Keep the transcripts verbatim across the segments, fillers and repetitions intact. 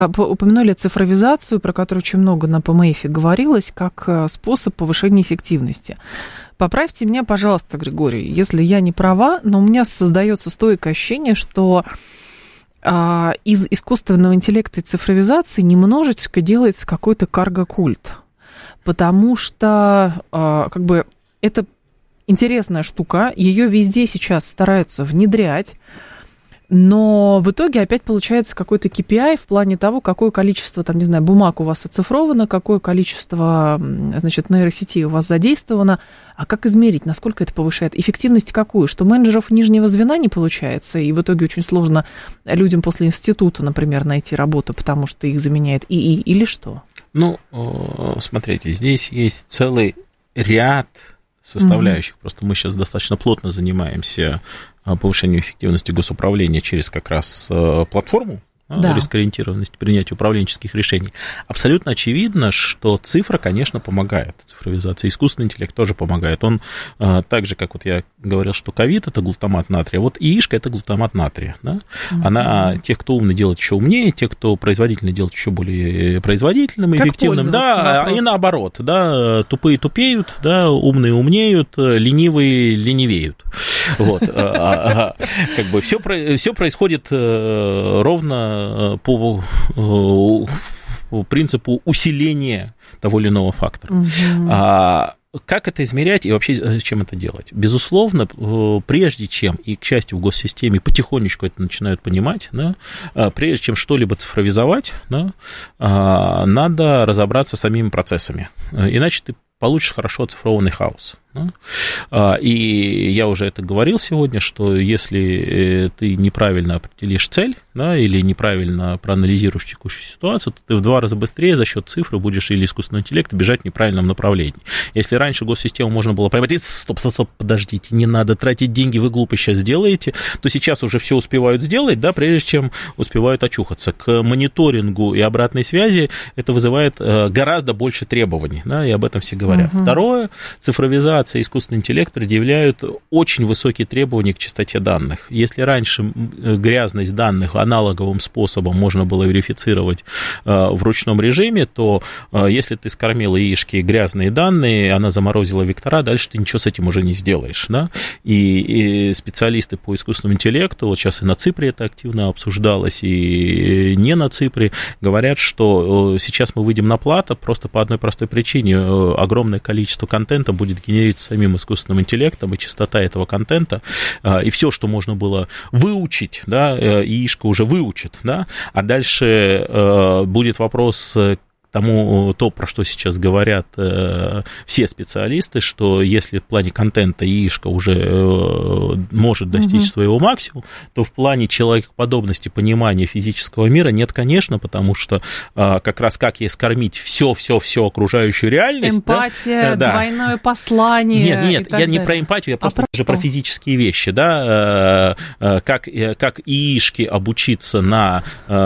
упомянули цифровизацию, про которую очень много на ПМФ говорилось, как способ повышения эффективности. Поправьте меня, пожалуйста, Григорий, если я не права, но у меня создается стойкое ощущение, что а, из искусственного интеллекта и цифровизации немножечко делается какой-то карго-культ, потому что а, как бы это интересная штука, ее везде сейчас стараются внедрять, но в итоге опять получается какой-то кей пи ай в плане того, какое количество, там, не знаю, бумаг у вас оцифровано, какое количество, значит, нейросетей у вас задействовано, а как измерить, насколько это повышает эффективность какую, что менеджеров нижнего звена не получается, и в итоге очень сложно людям после института, например, найти работу, потому что их заменяет ИИ, или что? Ну, смотрите, здесь есть целый ряд составляющих, mm-hmm. просто мы сейчас достаточно плотно занимаемся повышением эффективности госуправления через как раз платформу, да. рискоориентированность принятия управленческих решений. Абсолютно очевидно, что цифра, конечно, помогает. Цифровизация, искусственный интеллект тоже помогает. Он так же, как вот я говорил, что ковид – это глутамат натрия, вот ИИшка – это глутамат натрия. Да? Mm-hmm. Она тех, кто умный, делает еще умнее, тех, кто производительный, делает еще более производительным, как эффективным. Да, вопрос. И наоборот. Да, тупые тупеют, да, умные умнеют, ленивые ленивеют. Вот. Как бы все происходит ровно по принципу усиления того или иного фактора. Угу. Как это измерять и вообще чем это делать? Безусловно, прежде чем, и, к счастью, в госсистеме потихонечку это начинают понимать, да, прежде чем что-либо цифровизовать, да, надо разобраться с самими процессами. Иначе ты получишь хорошо оцифрованный хаос. Да? И я уже это говорил сегодня, что если ты неправильно определишь цель, да, или неправильно проанализируешь текущую ситуацию, то ты в два раза быстрее за счет цифры будешь или искусственного интеллекта бежать в неправильном направлении. Если раньше госсистему можно было поймать, стоп, стоп, стоп, подождите, не надо тратить деньги, вы глупо сейчас сделаете, то сейчас уже все успевают сделать, да, прежде чем успевают очухаться. К мониторингу и обратной связи это вызывает гораздо больше требований, да, и об этом все говорят. Угу. Второе, цифровизация и искусственный интеллект предъявляют очень высокие требования к чистоте данных. Если раньше грязность данных аналоговым способом можно было верифицировать в ручном режиме, то если ты скормил яички грязные данные, она заморозила вектора, дальше ты ничего с этим уже не сделаешь. Да? И, и специалисты по искусственному интеллекту, вот сейчас и на Ципре это активно обсуждалось, и не на Ципре, говорят, что сейчас мы выйдем на плато просто по одной простой причине. Огромное количество контента будет генерироваться самим искусственным интеллектом, и частота этого контента, и все, что можно было выучить, да, яичко уже выучит, да, а дальше будет вопрос тому, то, про что сейчас говорят э, все специалисты, что если в плане контента яичко уже э, может достичь угу. своего максимума, то в плане человекоподобности, понимания физического мира нет, конечно, потому что э, как раз как ей скормить все-все-все окружающую реальность. Эмпатия, да, двойное послание. Нет, нет, я далее. не про эмпатию, я просто а про, про физические вещи, да, э, как, как яички обучиться на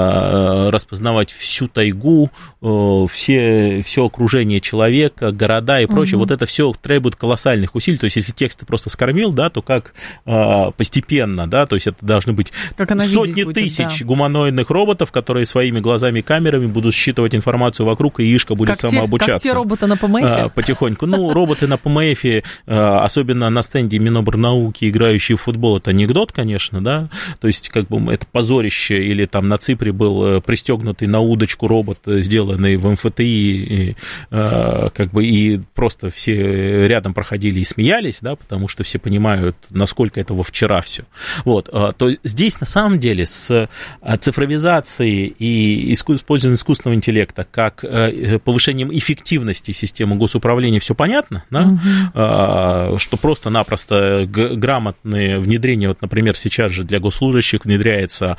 э, распознавать всю тайгу, э, Все, все окружение человека, города и прочее, угу. вот это все требует колоссальных усилий. То есть, если текст ты просто скормил, да, то как э, постепенно, да, то есть это должны быть сотни будет, тысяч да. гуманоидных роботов, которые своими глазами и камерами будут считывать информацию вокруг, и яичко будет как самообучаться. Те, как те роботы на ПМФ? Потихоньку. Ну, роботы на ПМФ, особенно на стенде Минобрнауки, играющие в футбол, это анекдот, конечно, да, то есть, как бы, это позорище, или там на Ципре был пристегнутый на удочку робот, сделанный в эм эф тэ и, и, как бы, и просто все рядом проходили и смеялись, да, потому что все понимают, насколько этого вчера все. Вот, то здесь на самом деле с цифровизацией и использованием искусственного интеллекта как повышением эффективности системы госуправления все понятно, да? Угу. Что просто-напросто грамотное внедрение, вот, например, сейчас же для госслужащих внедряется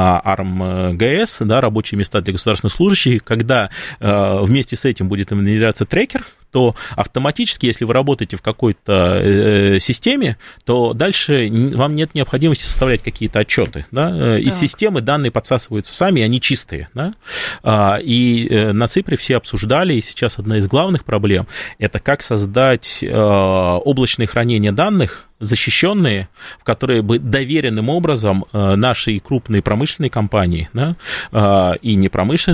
арм-ГС, да, рабочие места для государственных служащих, когда вместе с этим будет внедряться трекер, то автоматически, если вы работаете в какой-то системе, то дальше вам нет необходимости составлять какие-то отчеты. Да? Из системы данные подсасываются сами, они чистые. Да? И на Ципре все обсуждали, и сейчас одна из главных проблем – это как создать облачное хранение данных, защищенные, в которые бы доверенным образом наши крупные промышленные компании, да, и непромышленные